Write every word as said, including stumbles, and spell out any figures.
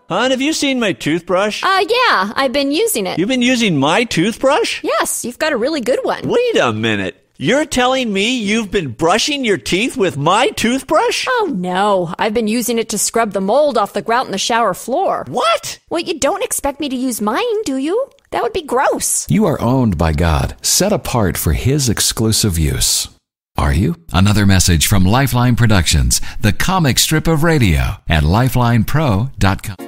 Hon, have you seen my toothbrush? Uh, yeah, I've been using it. You've been using my toothbrush? Yes, you've got a really good one. Wait a minute. You're telling me you've been brushing your teeth with my toothbrush? Oh, no. I've been using it to scrub the mold off the grout in the shower floor. What? Well, you don't expect me to use mine, do you? That would be gross. You are owned by God, set apart for His exclusive use. Are you? Another message from Lifeline Productions, the comic strip of radio, at lifeline pro dot com.